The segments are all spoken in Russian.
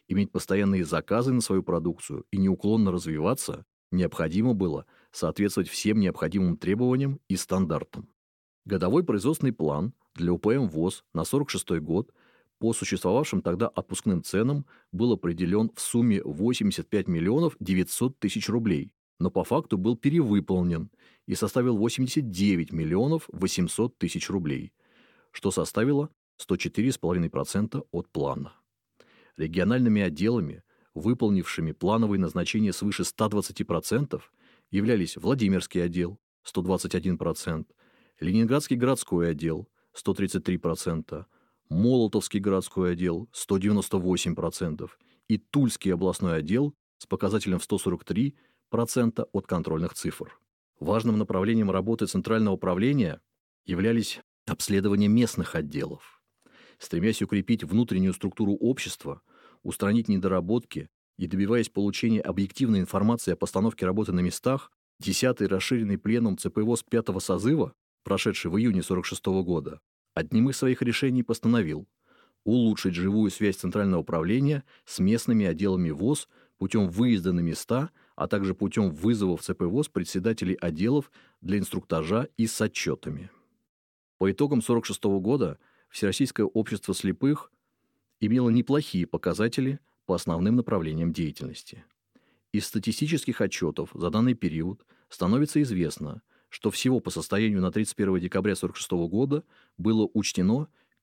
иметь постоянные заказы на свою продукцию и неуклонно развиваться, необходимо было соответствовать всем необходимым требованиям и стандартам. Годовой производственный план для УПМ ВОЗ на 1946 год по существовавшим тогда отпускным ценам был определен в сумме 85 миллионов 900 тысяч рублей, но по факту был перевыполнен и составил 89 миллионов 800 тысяч рублей, что составило 104,5% от плана. Региональными отделами, выполнившими плановые назначения свыше 120%, являлись Владимирский отдел 121%, Ленинградский городской отдел 133%, Молотовский городской отдел 198% и Тульский областной отдел с показателем в 143% от контрольных цифр. Важным направлением работы Центрального управления являлись обследования местных отделов. Стремясь укрепить внутреннюю структуру общества, устранить недоработки и добиваясь получения объективной информации о постановке работы на местах, 10-й расширенный пленум ЦП ВОЗ 5-го созыва, прошедший в июне 1946 года, одним из своих решений постановил улучшить живую связь Центрального управления с местными отделами ВОЗ путем выезда на места, а также путем вызовов в ЦП ВОЗ председателей отделов для инструктажа и с отчетами. По итогам 1946 года Всероссийское общество слепых имело неплохие показатели по основным направлениям деятельности. Из статистических отчетов за данный период становится известно, что всего по состоянию на 31 декабря 1946 года было учтено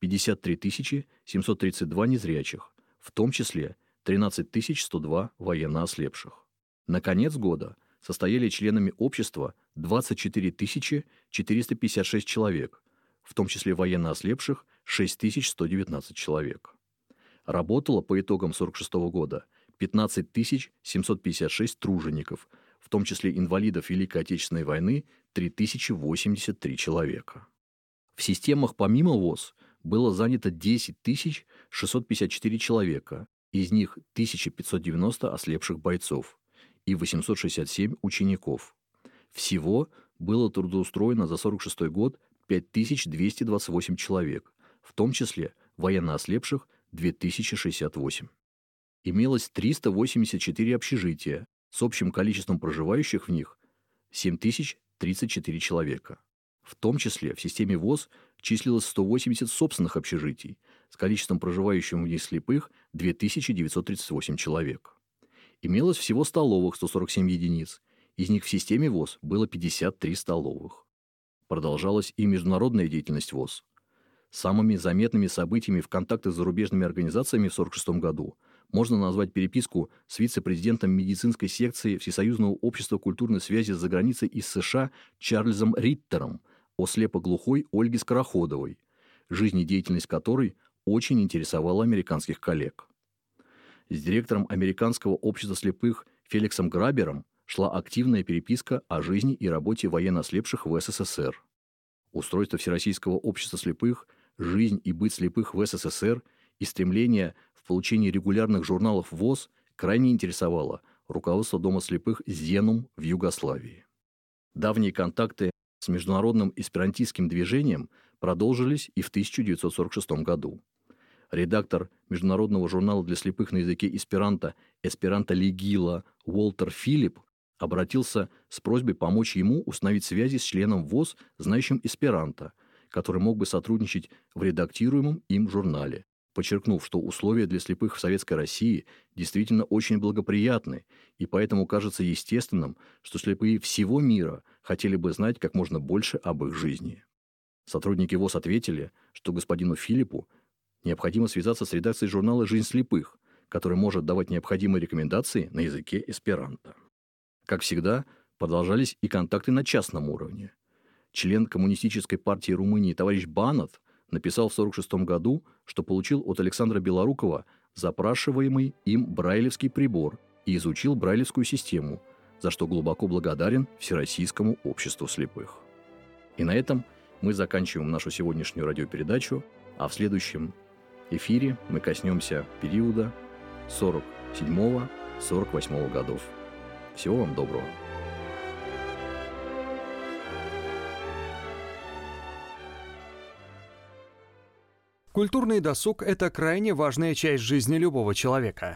53 732 незрячих, в том числе 13 102 военно ослепших. На конец года состояли членами общества 24 456 человек, в том числе военно ослепших 6119 человек. Работало по итогам 1946 года 15 756 тружеников, в том числе инвалидов Великой Отечественной войны 3083 человека. В системах помимо ВОЗ было занято 10 654 человека, из них 1590 ослепших бойцов и 867 учеников. Всего было трудоустроено за 1946 год 5228 человек, в том числе военно ослепших 2068. Имелось 384 общежития с общим количеством проживающих в них 7034 человека. В том числе в системе ВОЗ числилось 180 собственных общежитий с количеством проживающих в них слепых 2938 человек. Имелось всего столовых 147 единиц, из них в системе ВОЗ было 53 столовых. Продолжалась и международная деятельность ВОЗ. Самыми заметными событиями в контактах с зарубежными организациями в 1946 году можно назвать переписку с вице-президентом медицинской секции Всесоюзного общества культурной связи за границей из США Чарльзом Риттером о слепоглухой Ольге Скороходовой, жизнедеятельность которой очень интересовала американских коллег. С директором Американского общества слепых Феликсом Грабером шла активная переписка о жизни и работе военнослепших в СССР. Устройство Всероссийского общества слепых, жизнь и быт слепых в СССР и стремление в получении регулярных журналов ВОЗ крайне интересовало руководство Дома слепых «Зенум» в Югославии. Давние контакты с международным эсперантистским движением продолжились и в 1946 году. Редактор международного журнала для слепых на языке эсперанто «Эсперанто Легила» Уолтер Филипп обратился с просьбой помочь ему установить связи с членом ВОЗ, знающим эсперанто, который мог бы сотрудничать в редактируемом им журнале, подчеркнув, что условия для слепых в Советской России действительно очень благоприятны, и поэтому кажется естественным, что слепые всего мира хотели бы знать как можно больше об их жизни. Сотрудники ВОЗ ответили, что господину Филиппу необходимо связаться с редакцией журнала «Жизнь слепых», который может давать необходимые рекомендации на языке эсперанто. Как всегда, продолжались и контакты на частном уровне. Член Коммунистической партии Румынии товарищ Банат написал в 1946 году, что получил от Александра Белорукова запрашиваемый им брайлевский прибор и изучил брайлевскую систему, за что глубоко благодарен Всероссийскому обществу слепых. И на этом мы заканчиваем нашу сегодняшнюю радиопередачу, а в следующем эфире мы коснемся периода 1947-1948 годов. Всего вам доброго. Культурный досуг – это крайне важная часть жизни любого человека.